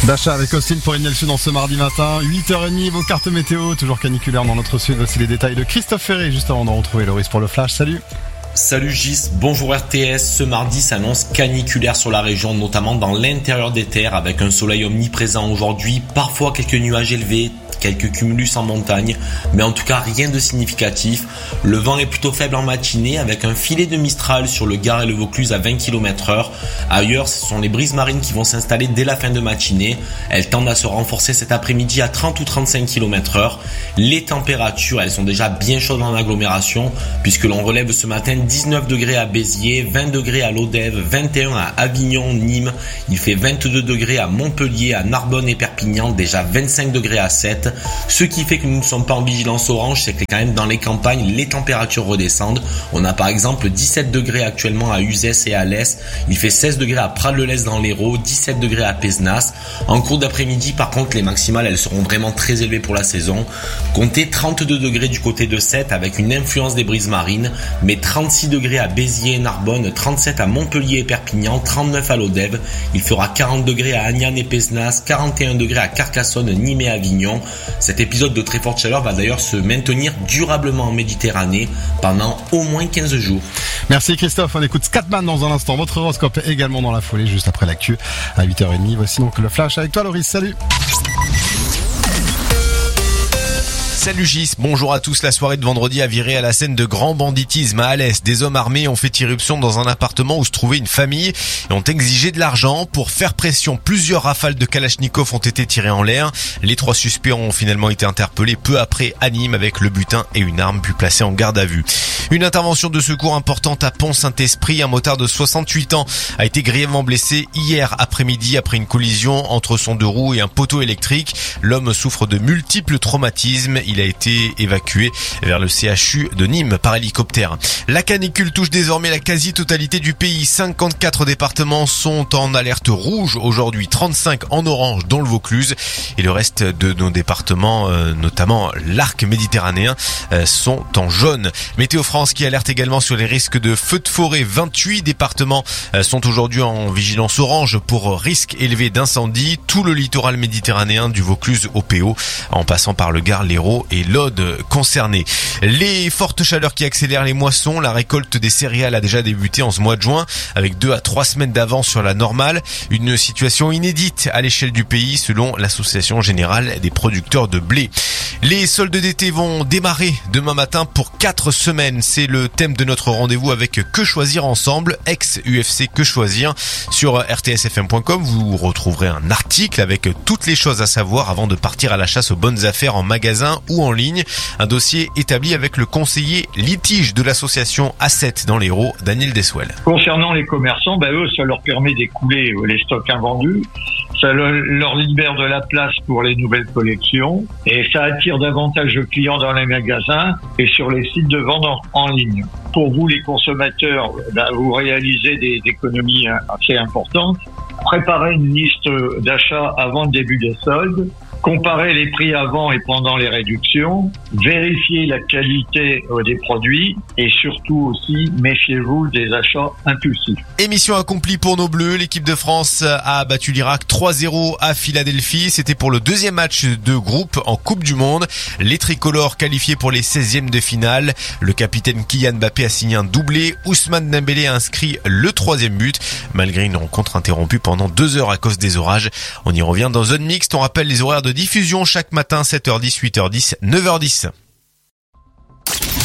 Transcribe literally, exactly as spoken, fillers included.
D'achat avec Austin pour Ignel Sud dans ce mardi matin, huit heures trente, vos cartes météo, toujours caniculaire dans notre sud. Voici les détails de Christophe Ferré, juste avant de retrouver Loris pour le flash. Salut. Salut Gis, bonjour R T S. Ce mardi s'annonce caniculaire sur la région, notamment dans l'intérieur des terres, avec un soleil omniprésent aujourd'hui, parfois quelques nuages élevés, quelques cumulus en montagne, mais en tout cas rien de significatif. Le vent est plutôt faible en matinée, avec un filet de Mistral sur le Gard et le Vaucluse à vingt kilomètres heure. Ailleurs, ce sont les brises marines qui vont s'installer dès la fin de matinée. Elles tendent à se renforcer cet après-midi à trente ou trente-cinq kilomètres heure. Les températures, elles sont déjà bien chaudes dans l'agglomération, puisque l'on relève ce matin dix-neuf degrés à Béziers, vingt degrés à Lodève, vingt et un à Avignon, Nîmes. Il fait vingt-deux degrés à Montpellier, à Narbonne et Perpignan, déjà vingt-cinq degrés à Sète. Ce qui fait que nous ne sommes pas en vigilance orange, c'est que quand même dans les campagnes, les températures redescendent. On a par exemple dix-sept degrés actuellement à Uzès et à l'Est. Il fait seize degrés à Prades-le-Lez dans l'Hérault, dix-sept degrés à Pézenas. En cours d'après-midi, par contre, les maximales, elles seront vraiment très élevées pour la saison. Comptez trente-deux degrés du côté de Sète avec une influence des brises marines, mais trente-six degrés à Béziers et Narbonne, trente-sept à Montpellier et Perpignan, trente-neuf à Lodève. Il fera quarante degrés à Agnan et Pézenas, quarante et un degrés à Carcassonne, Nîmes et Avignon. Cet épisode de très forte chaleur va d'ailleurs se maintenir durablement en Méditerranée pendant au moins quinze jours. Merci Christophe, on écoute Scatman dans un instant. Votre horoscope est également dans la foulée juste après l'actu à huit heures trente. Voici donc le flash avec toi Loris, salut. Salut Gis, bonjour à tous. La soirée de vendredi a viré à la scène de grand banditisme à Alès. Des hommes armés ont fait irruption dans un appartement où se trouvait une famille et ont exigé de l'argent. Pour faire pression, plusieurs rafales de Kalachnikov ont été tirées en l'air. Les trois suspects ont finalement été interpellés peu après à Nîmes avec le butin et une arme puis placés en garde à vue. Une intervention de secours importante à Pont-Saint-Esprit. Un motard de soixante-huit ans a été grièvement blessé hier après-midi après une collision entre son deux roues et un poteau électrique. L'homme souffre de multiples traumatismes. Il a été évacué vers le C H U de Nîmes par hélicoptère. La canicule touche désormais la quasi-totalité du pays. cinquante-quatre départements sont en alerte rouge aujourd'hui, trente-cinq en orange dont le Vaucluse. Et le reste de nos départements, euh, notamment l'arc méditerranéen, euh, sont en jaune. Météo France qui alerte également sur les risques de feux de forêt. vingt-huit départements euh, sont aujourd'hui en vigilance orange pour risque élevé d'incendie. Tout le littoral méditerranéen du Vaucluse au P O, en passant par le Gard, l'Hérault et l'Aude concernés. Les fortes chaleurs qui accélèrent les moissons, la récolte des céréales a déjà débuté en ce mois de juin avec deux à trois semaines d'avance sur la normale. Une situation inédite à l'échelle du pays selon l'Association Générale des Producteurs de Blé. Les soldes d'été vont démarrer demain matin pour quatre semaines. C'est le thème de notre rendez-vous avec Que Choisir Ensemble, ex-U F C Que Choisir. Sur R T S F M point com, vous retrouverez un article avec toutes les choses à savoir avant de partir à la chasse aux bonnes affaires en magasin ou en ligne. Un dossier établi avec le conseiller litige de l'association A sept dans l'Hérault, Daniel Deswell. Concernant les commerçants, ben eux, ça leur permet d'écouler les stocks invendus. Ça leur libère de la place pour les nouvelles collections et ça attire davantage de clients dans les magasins et sur les sites de vente en, en ligne. Pour vous, les consommateurs, ben, vous réalisez des économies assez importantes. Préparez une liste d'achat avant le début des soldes. Comparez les prix avant et pendant les réductions, vérifiez la qualité des produits et surtout aussi méfiez-vous des achats impulsifs. Émission accomplie pour nos Bleus. L'équipe de France a battu l'Irak trois zéro à Philadelphie. C'était pour le deuxième match de groupe en Coupe du Monde. Les tricolores qualifiés pour les seizièmes de finale. Le capitaine Kylian Mbappé a signé un doublé. Ousmane Dembélé a inscrit le troisième but malgré une rencontre interrompue pendant deux heures à cause des orages. On y revient dans Zone Mixte. On rappelle les horaires de diffusion chaque matin, sept heures dix, huit heures dix, neuf heures dix.